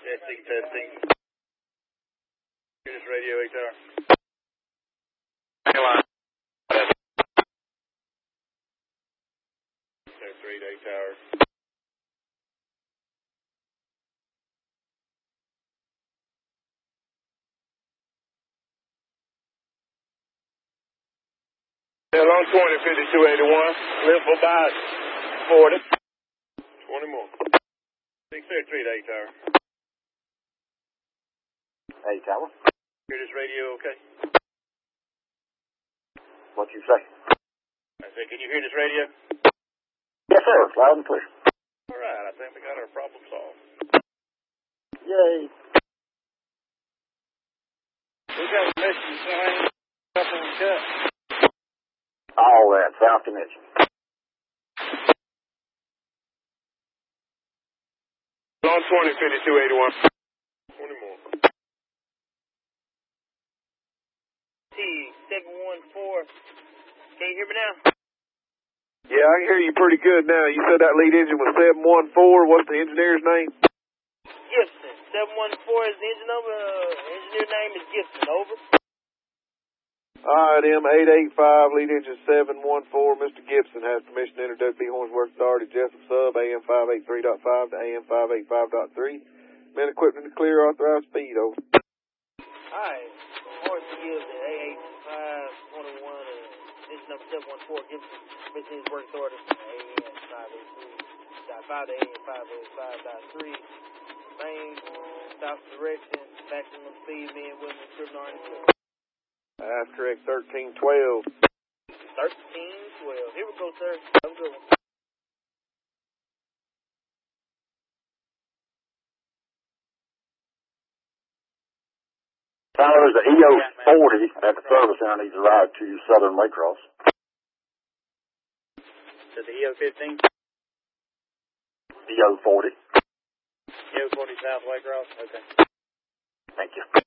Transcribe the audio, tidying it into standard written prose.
Testing, testing. Here's radio 8 tower. Hang on. 3 to 8 tower. Long 20, 5281. Live for about 40. 20 more. 6 3 to 8 tower. 8 tower. Hear this radio okay? What you say? I said, can you hear this radio? Yes, sir. Loud and clear. All right, I think we got our problem solved. Yay. We got a message saying something cut. All that, South Dimension. Long 20, 5281. 20 more. T714. Can you hear me now? Yeah, I can hear you pretty good now. You said that lead engine was 714. What's the engineer's name? Gibson. 714 is the engine number. Engineer name is Gibson. Over. Alright, M885, lead engine 714. Mr. Gibson has permission to enter W.B. Hornsworth Authority, Jessup Sub, AM 583.5 to AM 585.3. Men equipment to clear, authorized speed, over. Alright. Horse gives at A8521, engine number 714, Gibson. Permission his work authority from AM 583.5 to AM 585.3. Main, south direction, maximum speed, men, women, scribbling on the That's correct, 1312. 1312. Here we go, sir. Have a good one. Tyler, the EO40 at the service center needs to ride to Southern Waycross. To the EO15? EO40. EO40 South Waycross? Okay. Thank you.